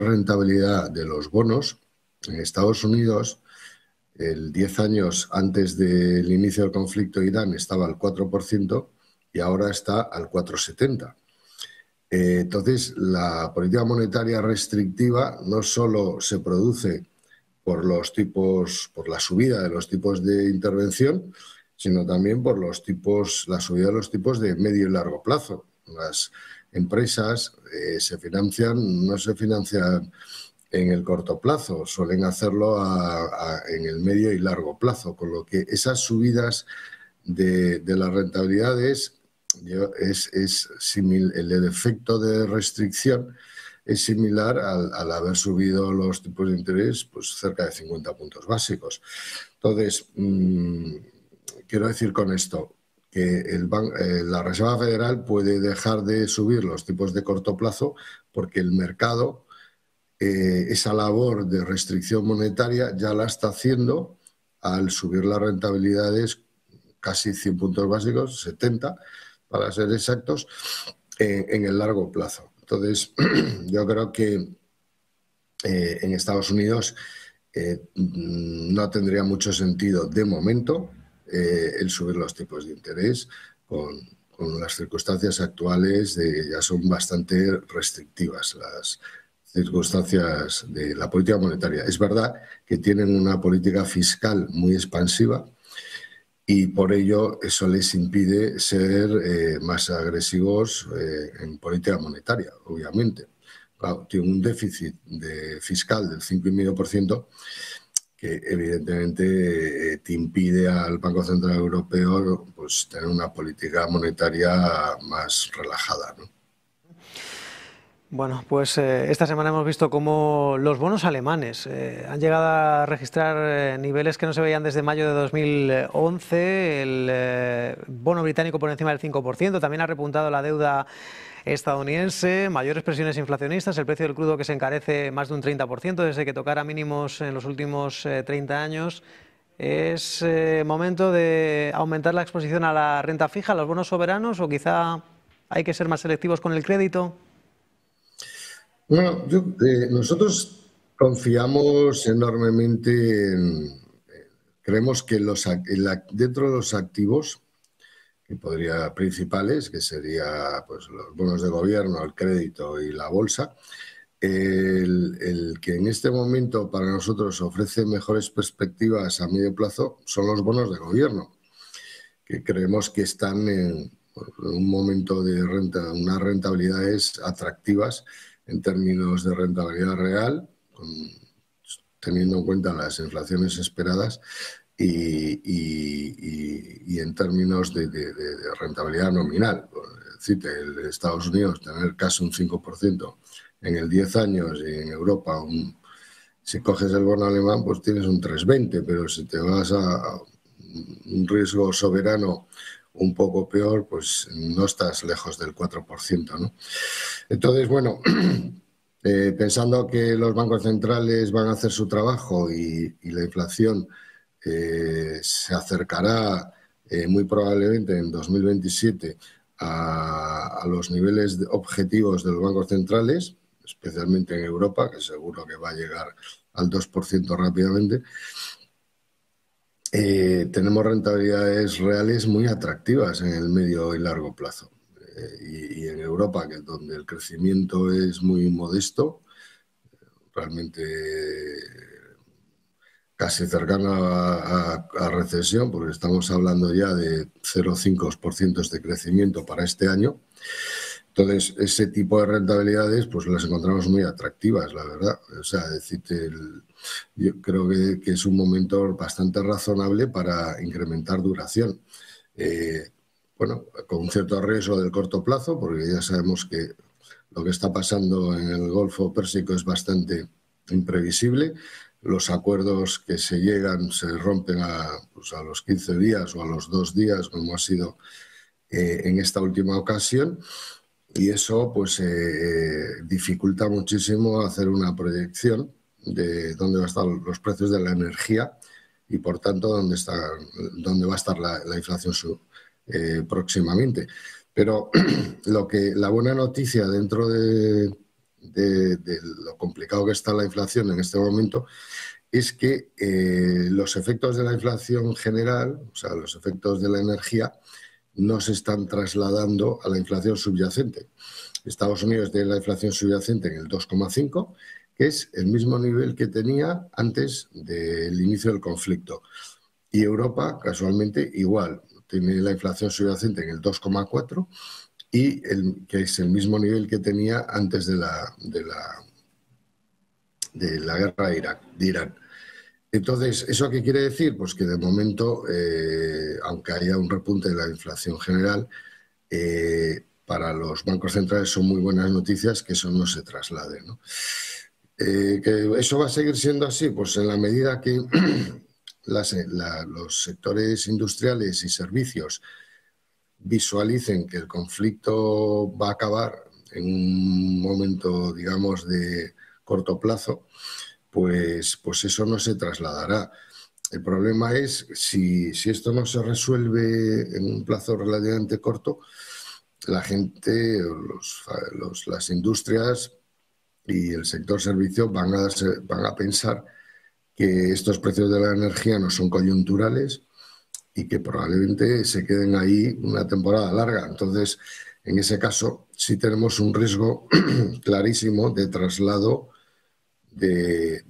rentabilidad de los bonos en Estados Unidos, el 10 años antes del inicio del conflicto de Irán estaba al 4% y ahora está al 4,70%. Entonces, la política monetaria restrictiva no solo se produce por la subida de los tipos de intervención, sino también por la subida de los tipos de medio y largo plazo. Las empresas no se financian en el corto plazo, suelen hacerlo en el medio y largo plazo, con lo que esas subidas de las rentabilidades el efecto de restricción es similar al haber subido los tipos de interés pues cerca de 50 puntos básicos. Entonces, quiero decir con esto que la Reserva Federal puede dejar de subir los tipos de corto plazo porque el mercado esa labor de restricción monetaria ya la está haciendo al subir las rentabilidades casi 100 puntos básicos, 70 para ser exactos, en el largo plazo. Entonces, yo creo que en Estados Unidos no tendría mucho sentido de momento el subir los tipos de interés con las circunstancias actuales ya son bastante restrictivas las circunstancias de la política monetaria. Es verdad que tienen una política fiscal muy expansiva y por ello eso les impide ser más agresivos en política monetaria, obviamente. Claro, tiene un déficit fiscal del 5,5% que evidentemente te impide al Banco Central Europeo pues, tener una política monetaria más relajada, ¿no? Bueno, pues esta semana hemos visto cómo los bonos alemanes han llegado a registrar niveles que no se veían desde mayo de 2011. El bono británico por encima del 5%. También ha repuntado la deuda estadounidense, mayores presiones inflacionistas, el precio del crudo que se encarece más de un 30% desde que tocara mínimos en los últimos 30 años. ¿Es momento de aumentar la exposición a la renta fija, a los bonos soberanos, o quizá hay que ser más selectivos con el crédito? Bueno, nosotros confiamos enormemente creemos que dentro de los activos principales, que sería pues, los bonos de gobierno, el crédito y la bolsa, el que en este momento para nosotros ofrece mejores perspectivas a medio plazo son los bonos de gobierno, que creemos que están en un momento de unas rentabilidades atractivas en términos de rentabilidad real, teniendo en cuenta las inflaciones esperadas y en términos de rentabilidad nominal. Es decir, en Estados Unidos tener casi un 5% en el 10 años y en Europa, si coges el bono alemán, pues tienes un 3,20, pero si te vas a un riesgo soberano un poco peor, pues no estás lejos del 4%, ¿no? Entonces, bueno, pensando que los bancos centrales van a hacer su trabajo y la inflación se acercará muy probablemente en 2027 a los niveles objetivos de los bancos centrales, especialmente en Europa, que seguro que va a llegar al 2% rápidamente. Tenemos rentabilidades reales muy atractivas en el medio y largo plazo. Y en Europa, que es donde el crecimiento es muy modesto, realmente casi cercano a recesión, porque estamos hablando ya de 0,5% de crecimiento para este año. Entonces, ese tipo de rentabilidades pues las encontramos muy atractivas, la verdad. O sea, yo creo que es un momento bastante razonable para incrementar duración. Bueno, con un cierto riesgo del corto plazo, porque ya sabemos que lo que está pasando en el Golfo Pérsico es bastante imprevisible. Los acuerdos que se llegan se rompen a los 15 días o a los 2 días, como ha sido en esta última ocasión. Y eso pues dificulta muchísimo hacer una proyección de dónde van a estar los precios de la energía y por tanto dónde va a estar la inflación próximamente. Pero la buena noticia dentro de de lo complicado que está la inflación en este momento es que los efectos de la inflación general, o sea, los efectos de la energía, no se están trasladando a la inflación subyacente. Estados Unidos tiene la inflación subyacente en el 2,5, que es el mismo nivel que tenía antes del inicio del conflicto. Y Europa, casualmente, igual, tiene la inflación subyacente en el 2,4 y que es el mismo nivel que tenía antes de la guerra de Irán. Entonces, ¿eso qué quiere decir? Pues que de momento, aunque haya un repunte de la inflación general, para los bancos centrales son muy buenas noticias que eso no se traslade, ¿no? ¿Que eso va a seguir siendo así? Pues en la medida que los sectores industriales y servicios visualicen que el conflicto va a acabar en un momento, digamos, de corto plazo, pues eso no se trasladará. El problema es si esto no se resuelve en un plazo relativamente corto, la gente, las industrias y el sector servicio van a pensar que estos precios de la energía no son coyunturales y que probablemente se queden ahí una temporada larga. Entonces, en ese caso, sí tenemos un riesgo clarísimo de traslado de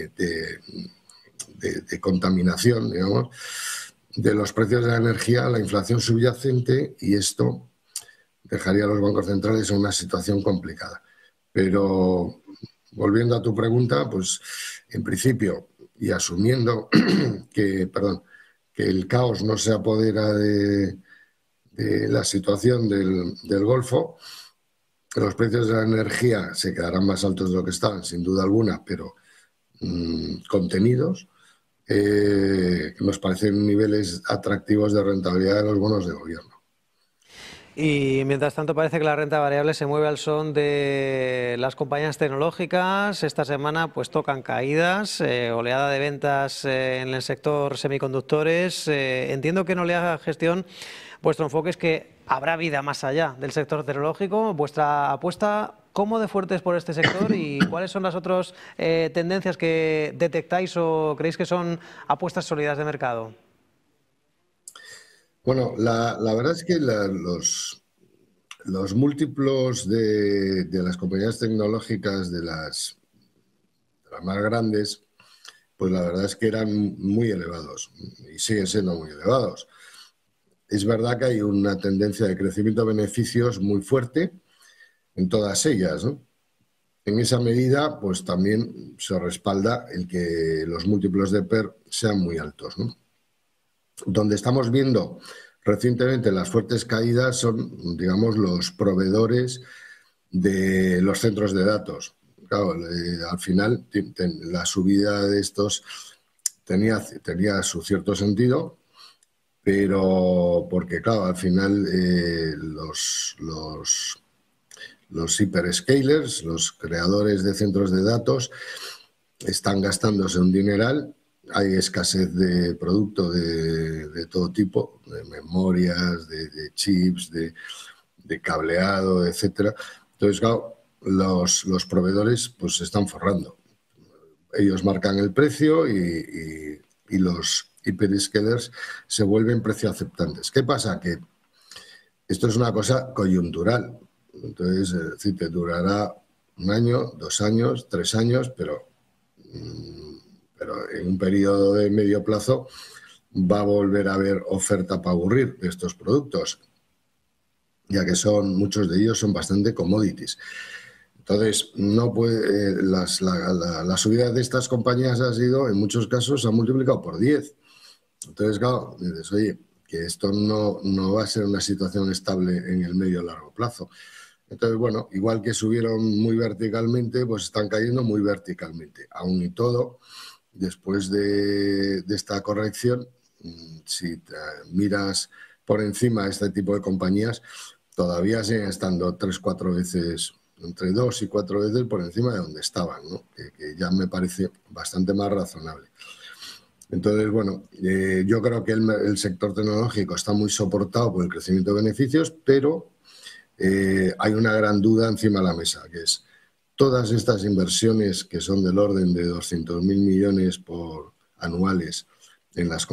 contaminación, digamos, de los precios de la energía a la inflación subyacente, y esto dejaría a los bancos centrales en una situación complicada. Pero, volviendo a tu pregunta, pues en principio, y asumiendo que el caos no se apodera de la situación del Golfo, los precios de la energía se quedarán más altos de lo que estaban, sin duda alguna, pero contenidos, que nos parecen niveles atractivos de rentabilidad de los bonos de gobierno. Y mientras tanto parece que la renta variable se mueve al son de las compañías tecnológicas. Esta semana pues tocan caídas, oleada de ventas en el sector semiconductores. Entiendo que en Oleada Gestión vuestro enfoque es que habrá vida más allá del sector tecnológico. Vuestra apuesta, ¿cómo de fuerte es por este sector y cuáles son las otras tendencias que detectáis o creéis que son apuestas sólidas de mercado? Bueno, la verdad es que los múltiplos de las compañías tecnológicas, de las más grandes, pues la verdad es que eran muy elevados y siguen siendo muy elevados. Es verdad que hay una tendencia de crecimiento de beneficios muy fuerte en todas ellas, ¿no? En esa medida, pues también se respalda el que los múltiplos de PER sean muy altos, ¿no? Donde estamos viendo recientemente las fuertes caídas son, digamos, los proveedores de los centros de datos. Claro, al final la subida de estos tenía su cierto sentido, pero porque, claro, al final los hyperscalers, los creadores de centros de datos, están gastándose un dineral. Hay escasez de producto de todo tipo, de memorias, de chips, de cableado, etcétera. Entonces, claro, los proveedores pues se están forrando. Ellos marcan el precio y los hyperscalers se vuelven precio aceptantes. ¿Qué pasa? Que esto es una cosa coyuntural. Entonces, es decir, te durará 1 año, 2 años, 3 años, pero en un periodo de medio plazo va a volver a haber oferta para aburrir de estos productos, ya que muchos de ellos son bastante commodities. Entonces, no puede, la subida de estas compañías ha sido, en muchos casos, se ha multiplicado por 10. Entonces, claro, dices, oye, que esto no va a ser una situación estable en el medio o largo plazo. Entonces, bueno, igual que subieron muy verticalmente, pues están cayendo muy verticalmente. Aún y todo, después de esta corrección, si miras por encima este tipo de compañías, todavía siguen estando 3-4 veces, entre 2 y 4 veces por encima de donde estaban, ¿no? Que ya me parece bastante más razonable. Entonces, bueno, yo creo que el sector tecnológico está muy soportado por el crecimiento de beneficios, pero hay una gran duda encima de la mesa, que es todas estas inversiones que son del orden de 200.000 millones anuales en las